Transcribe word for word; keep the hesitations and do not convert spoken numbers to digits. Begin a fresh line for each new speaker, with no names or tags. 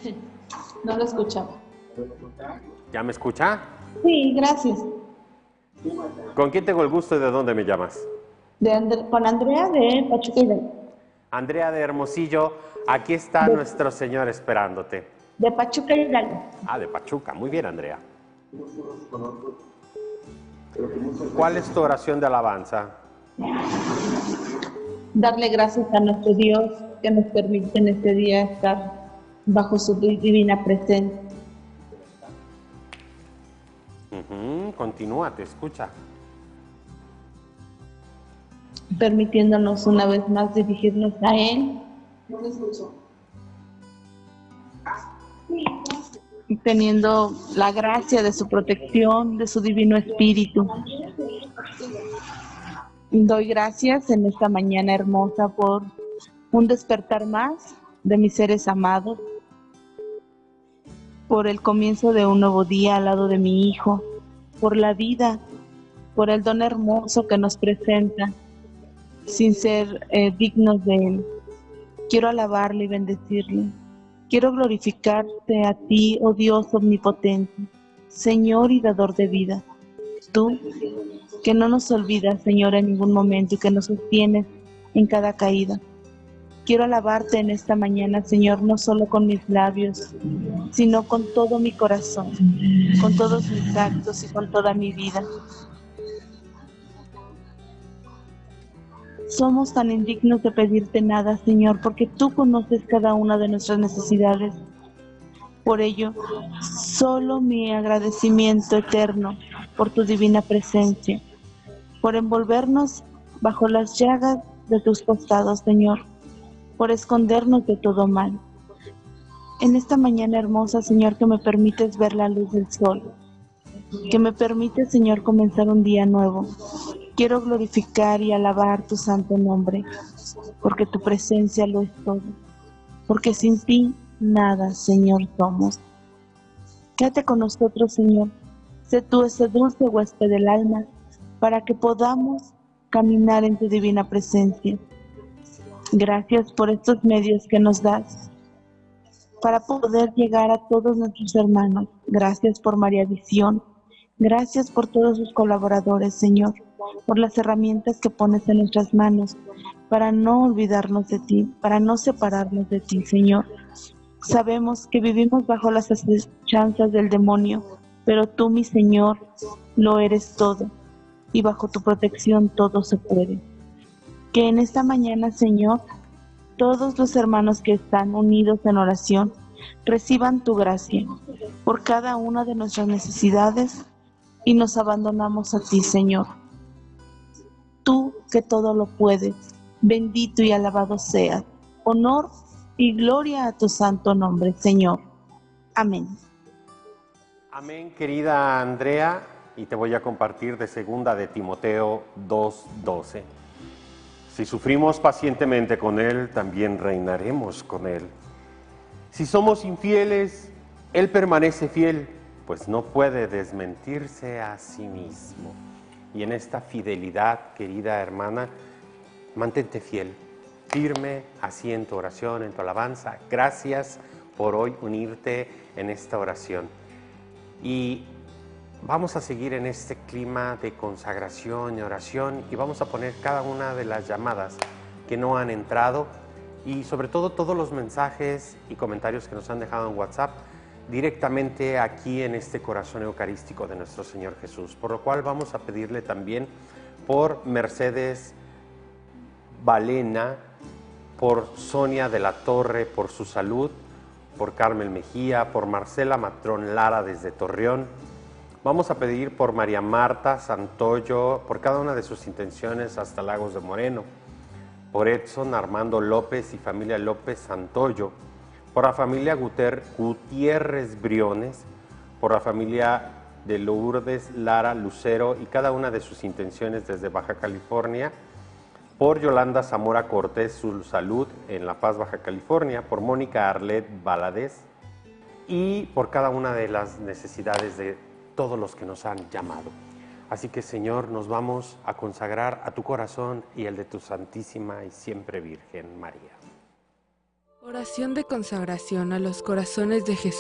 No lo escuchaba.
¿Ya me escucha?
Sí, gracias.
¿Con quién tengo el gusto y de dónde me llamas?
De And- con Andrea de Pachuca Hidalgo.
Andrea de Hermosillo, aquí está
De,
nuestro Señor esperándote.
de Pachuca Hidalgo.
Ah, de Pachuca, muy bien, Andrea. ¿Cuál es tu oración de alabanza?
Darle gracias a nuestro Dios que nos permite en este día estar bajo su divina presencia.
Uh-huh, continúa, te escucha.
Permitiéndonos una vez más dirigirnos a Él. No lo escucho. Y teniendo la gracia de su protección, de su divino espíritu. Doy gracias en esta mañana hermosa por un despertar más de mis seres amados, por el comienzo de un nuevo día al lado de mi hijo, por la vida, por el don hermoso que nos presenta, sin ser eh, dignos de él. Quiero alabarle y bendecirle. Quiero glorificarte a ti, oh Dios omnipotente, Señor y dador de vida. Tú, que no nos olvidas, Señor, en ningún momento y que nos sostienes en cada caída. Quiero alabarte en esta mañana, Señor, no solo con mis labios, sino con todo mi corazón, con todos mis actos y con toda mi vida. Somos tan indignos de pedirte nada, Señor, porque tú conoces cada una de nuestras necesidades. Por ello, solo mi agradecimiento eterno por tu divina presencia, por envolvernos bajo las llagas de tus costados, Señor, por escondernos de todo mal. En esta mañana hermosa, Señor, que me permites ver la luz del sol, que me permites, Señor, comenzar un día nuevo. Quiero glorificar y alabar tu santo nombre, porque tu presencia lo es todo, porque sin ti nada, Señor, somos. Quédate con nosotros, Señor. Sé tú ese dulce huésped del alma, para que podamos caminar en tu divina presencia. Gracias por estos medios que nos das, para poder llegar a todos nuestros hermanos. Gracias por María Visión. Gracias por todos sus colaboradores, Señor, por las herramientas que pones en nuestras manos, para no olvidarnos de ti, para no separarnos de ti, Señor. Sabemos que vivimos bajo las acechanzas del demonio, pero tú, mi Señor, lo eres todo, y bajo tu protección todo se puede. Que en esta mañana, Señor, todos los hermanos que están unidos en oración reciban tu gracia por cada una de nuestras necesidades y nos abandonamos a ti, Señor. Tú que todo lo puedes, bendito y alabado seas. Honor y gloria a tu santo nombre, Señor. Amén.
Amén, querida Andrea, y te voy a compartir de segunda de Timoteo dos doce. Si sufrimos pacientemente con Él, también reinaremos con Él. Si somos infieles, Él permanece fiel, pues no puede desmentirse a sí mismo. Y en esta fidelidad, querida hermana, mantente fiel, firme, así en tu oración, en tu alabanza. Gracias por hoy unirte en esta oración. Y vamos a seguir en este clima de consagración y oración y vamos a poner cada una de las llamadas que no han entrado y sobre todo todos los mensajes y comentarios que nos han dejado en WhatsApp directamente aquí en este corazón eucarístico de nuestro Señor Jesús. Por lo cual vamos a pedirle también por Mercedes Valena, por Sonia de la Torre, por su salud, por Carmen Mejía, por Marcela Matrón Lara desde Torreón. Vamos a pedir por María Marta Santoyo, por cada una de sus intenciones hasta Lagos de Moreno, por Edson Armando López y familia López Santoyo, por la familia Guter, Gutiérrez Briones, por la familia de Lourdes Lara Lucero y cada una de sus intenciones desde Baja California, por Yolanda Zamora Cortés, su salud en La Paz, Baja California, por Mónica Arlet Valadez y por cada una de las necesidades de todos los que nos han llamado. Así que, Señor, nos vamos a consagrar a tu corazón y el de tu Santísima y siempre Virgen María.
Por Oración de consagración a los corazones de Jesús.